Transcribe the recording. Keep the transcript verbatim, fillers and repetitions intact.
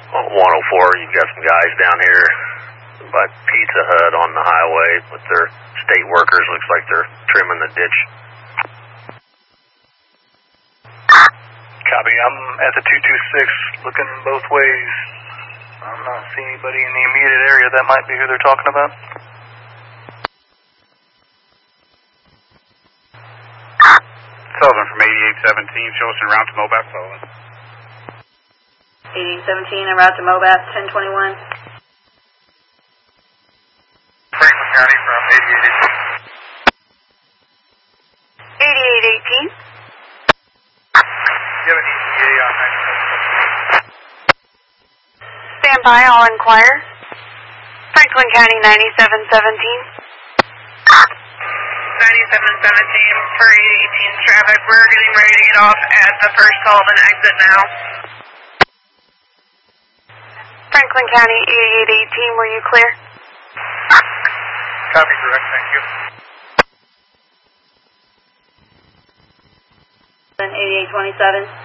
On one oh four, you've got some guys down here by Pizza Hut on the highway with their state workers. Looks like they're trimming the ditch. Copy. I'm at the two two six looking both ways. I'm not seeing anybody in the immediate area. That might be who they're talking about. Sullivan from eighty-eight seventeen, show us en route to Mobat, Sullivan. eighty-eight seventeen, en route to Mobat, ten twenty-one. Franklin County from eighty-eight eighteen. eighty-eight eighteen. Do you have an E T A on ninety-seven seventeen? Stand by, I'll inquire. Franklin County, ninety-seven seventeen. ninety-seven seventeen for eighty eighteen traffic. We're getting ready to get off at the first Sullivan exit now. Franklin County, eighty-eight eighteen, were you clear? Copy, direct, thank you. Then eighty-eight twenty-seven.